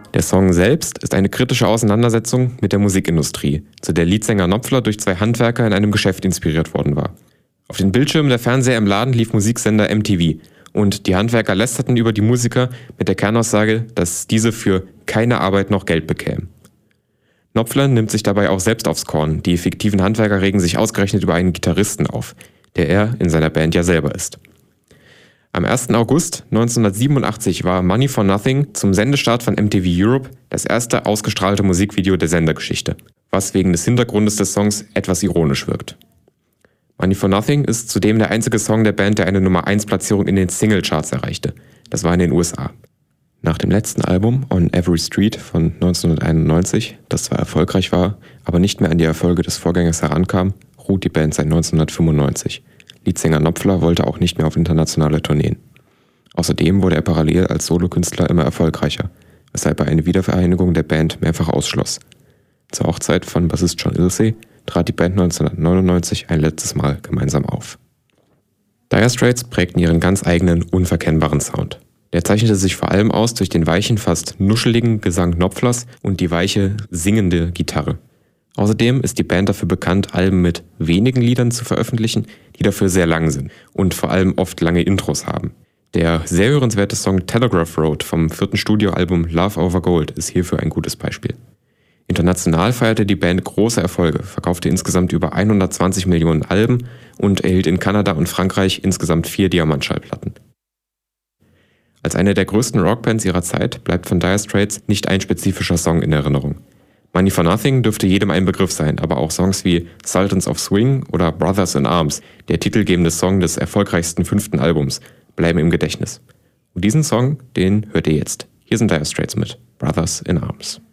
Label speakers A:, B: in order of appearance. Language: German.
A: Der Song selbst ist eine kritische Auseinandersetzung mit der Musikindustrie, zu der Leadsänger Knopfler durch zwei Handwerker in einem Geschäft inspiriert worden war. Auf den Bildschirmen der Fernseher im Laden lief Musiksender MTV und die Handwerker lästerten über die Musiker mit der Kernaussage, dass diese für keine Arbeit noch Geld bekämen. Knopfler nimmt sich dabei auch selbst aufs Korn. Die fiktiven Handwerker regen sich ausgerechnet über einen Gitarristen auf, der er in seiner Band ja selber ist. Am 1. August 1987 war Money for Nothing zum Sendestart von MTV Europe das erste ausgestrahlte Musikvideo der Sendergeschichte, was wegen des Hintergrundes des Songs etwas ironisch wirkt. Money for Nothing ist zudem der einzige Song der Band, der eine Nummer-1-Platzierung in den Singlecharts erreichte. Das war in den USA. Nach dem letzten Album On Every Street von 1991, das zwar erfolgreich war, aber nicht mehr an die Erfolge des Vorgängers herankam, ruht die Band seit 1995. Leadsänger Knopfler wollte auch nicht mehr auf internationale Tourneen. Außerdem wurde er parallel als Solokünstler immer erfolgreicher, weshalb er eine Wiedervereinigung der Band mehrfach ausschloss. Zur Hochzeit von Bassist John Illsey trat die Band 1999 ein letztes Mal gemeinsam auf. Dire Straits prägten ihren ganz eigenen, unverkennbaren Sound. Der zeichnete sich vor allem aus durch den weichen, fast nuscheligen Gesang Knopflers und die weiche, singende Gitarre. Außerdem ist die Band dafür bekannt, Alben mit wenigen Liedern zu veröffentlichen, die dafür sehr lang sind und vor allem oft lange Intros haben. Der sehr hörenswerte Song Telegraph Road vom 4. Studioalbum Love Over Gold ist hierfür ein gutes Beispiel. International feierte die Band große Erfolge, verkaufte insgesamt über 120 Millionen Alben und erhielt in Kanada und Frankreich insgesamt 4 Diamantschallplatten. Als eine der größten Rockbands ihrer Zeit bleibt von Dire Straits nicht ein spezifischer Song in Erinnerung. Money for Nothing dürfte jedem ein Begriff sein, aber auch Songs wie Sultans of Swing oder Brothers in Arms, der titelgebende Song des erfolgreichsten 5. Albums, bleiben im Gedächtnis. Und diesen Song, den hört ihr jetzt. Hier sind Dire Straits mit Brothers in Arms.